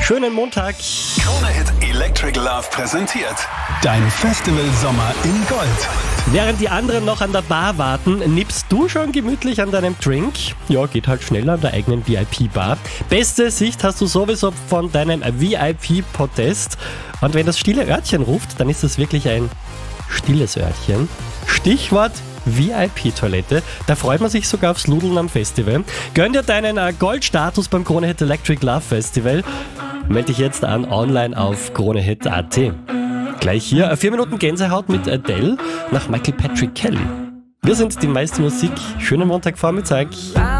Schönen Montag. Krone-Hit Electric Love präsentiert dein Festival-Sommer in Gold. Während die anderen noch an der Bar warten, nippst du schon gemütlich an deinem Drink. Ja, geht halt schneller an der eigenen VIP-Bar. Beste Sicht hast du sowieso von deinem VIP-Podest. Und wenn das stille Örtchen ruft, dann ist es wirklich ein stilles Örtchen. Stichwort VIP-Toilette. Da freut man sich sogar aufs Ludeln am Festival. Gönn dir deinen Goldstatus beim Krone-Hit Electric Love Festival. Melde dich jetzt an online auf kronehit.at. Gleich hier 4 Minuten Gänsehaut mit Adele nach Michael Patrick Kelly. Wir sind die meiste Musik. Schönen Montagvormittag.